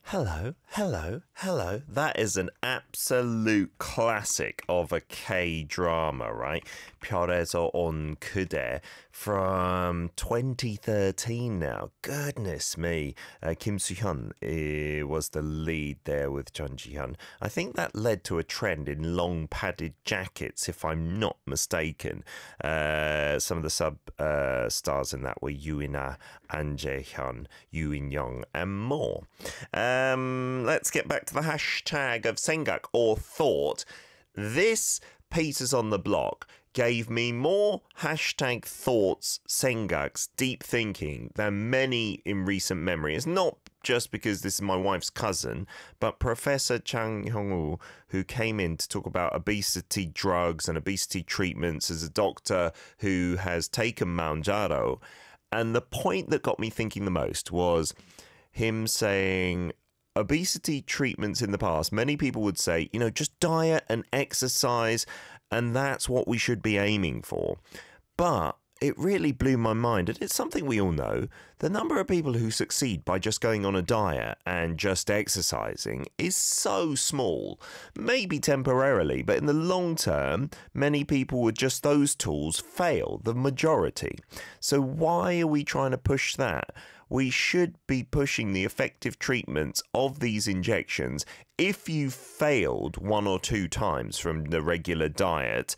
Hello, hello, hello. That is an absolute classic of a K-drama, right? 별에서 온 그대 from 2013 now. Goodness me. Kim Soo-hyun was the lead there with Jung Ji-hyun. I think that led to a trend in long padded jackets, if I'm not mistaken. Some of the stars in that were Yoo In-ah, An Jae-hyun, Yoo In-young, and more. Let's get back to the hashtag of Sengak or thought. This Peters on the Block gave me more hashtag thoughts, Sengaks, deep thinking than many in recent memory. It's not just because this is my wife's cousin, but Professor Chang Hyung-woo, who came in to talk about obesity drugs and obesity treatments as a doctor who has taken Mounjaro. And the point that got me thinking the most was him saying obesity treatments in the past, many people would say, just diet and exercise, and that's what we should be aiming for. But it really blew my mind, and it's something we all know. The number of people who succeed by just going on a diet and just exercising is so small. Maybe temporarily, but in the long term, many people with just those tools fail, the majority. So why are we trying to push that? We should be pushing the effective treatments of these injections if you've failed one or two times from the regular diet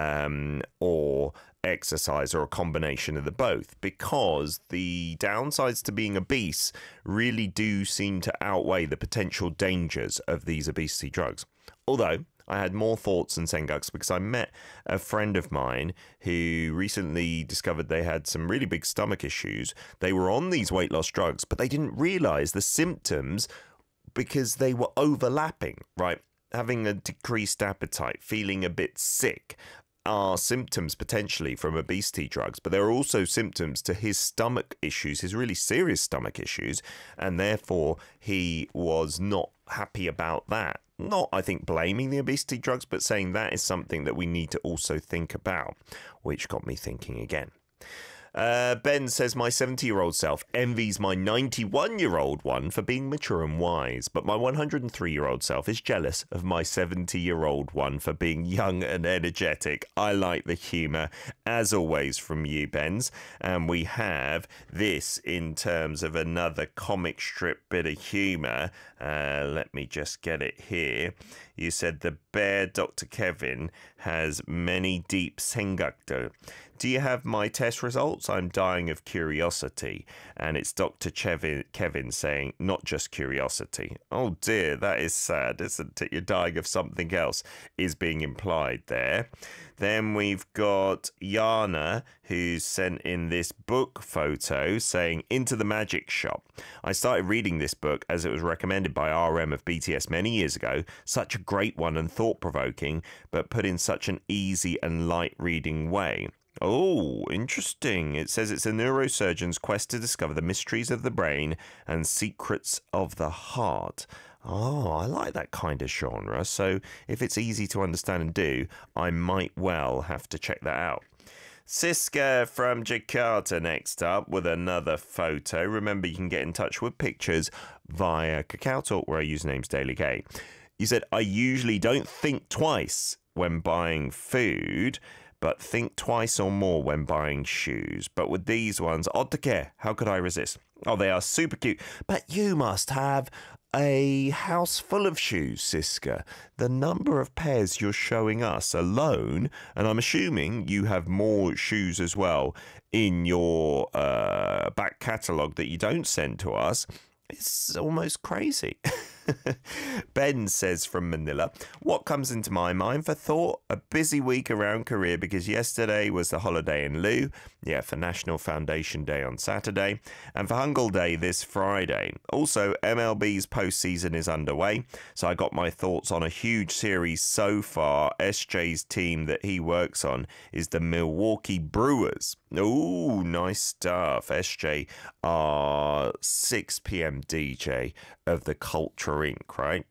or exercise or a combination of the both, because the downsides to being obese really do seem to outweigh the potential dangers of these obesity drugs. Although I had more thoughts than Sengaks because I met a friend of mine who recently discovered they had some really big stomach issues. They were on these weight loss drugs, but they didn't realize the symptoms because they were overlapping, right? Having a decreased appetite, feeling a bit sick are symptoms potentially from obesity drugs, but there are also symptoms to his stomach issues, his really serious stomach issues, and therefore he was not happy about that. Not, I think, blaming the obesity drugs, but saying that is something that we need to also think about, which got me thinking again. Ben says, my 70-year-old self envies my 91-year-old one for being mature and wise, but my 103-year-old self is jealous of my 70-year-old one for being young and energetic. I like the humour, as always, from you, Benz. And we have this in terms of another comic strip bit of humour. Let me just get it here. You said the bear Dr. Kevin has many deep sengakdo. Do you have my test results? I'm dying of curiosity. And it's Dr. Kevin saying, not just curiosity. Oh dear, that is sad, isn't it? You're dying of something else is being implied there. Then we've got Yana, who's sent in this book photo saying, Into the Magic Shop. I started reading this book as it was recommended by RM of BTS many years ago. Such a great one and thought-provoking, but put in such an easy and light reading way. Oh, interesting. It says it's a neurosurgeon's quest to discover the mysteries of the brain and secrets of the heart. Oh, I like that kind of genre. So if it's easy to understand and do, I might well have to check that out. Siska from Jakarta next up with another photo. Remember, you can get in touch with pictures via Kakao Talk, where our username's Daily K. You said, I usually don't think twice when buying food, but think twice or more when buying shoes. But with these ones, 어떡해, how could I resist? Oh, they are super cute. But you must have a house full of shoes, Siska. The number of pairs you're showing us alone, and I'm assuming you have more shoes as well in your back catalogue that you don't send to us. It's almost crazy. Ben says from Manila, what comes into my mind for thought? A busy week around Korea because yesterday was the holiday in Liu, for National Foundation Day on Saturday, and for Hangul Day this Friday. Also, MLB's postseason is underway, so I got my thoughts on a huge series so far. SJ's team that he works on is the Milwaukee Brewers. Ooh, nice stuff. SJ are 6 p.m. DJ of the Culture Inc., right?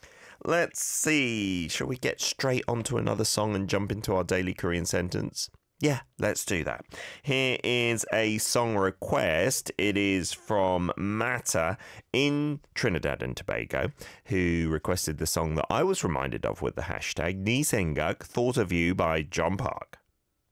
Let's see. Shall we get straight onto another song and jump into our daily Korean sentence? Yeah, let's do that. Here is a song request. It is from Mata in Trinidad and Tobago, who requested the song that I was reminded of with the hashtag Ni Sengak, Thought of You by John Park.